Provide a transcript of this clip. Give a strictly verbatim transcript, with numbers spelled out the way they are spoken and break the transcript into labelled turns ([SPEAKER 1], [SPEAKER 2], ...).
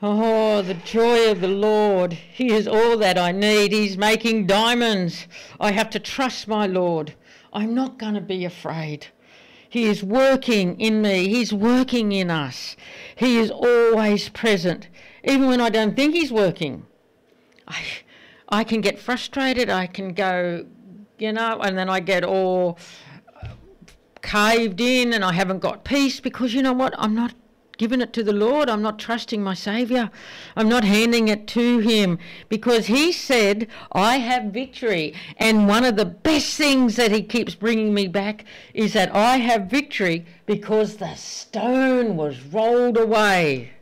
[SPEAKER 1] Oh, the joy of the Lord. He is all that I need. He's making diamonds. I have to trust my Lord. I'm not going to be afraid. He is working in me. He's working in us. He is always present. Even when I don't think he's working, I, I can get frustrated. I can go, you know, and then I get all caved in and I haven't got peace because, you know what, I'm not giving it to the Lord. I'm not trusting my Saviour. I'm not handing it to him because he said, I have victory. And one of the best things that he keeps bringing me back is that I have victory because the stone was rolled away.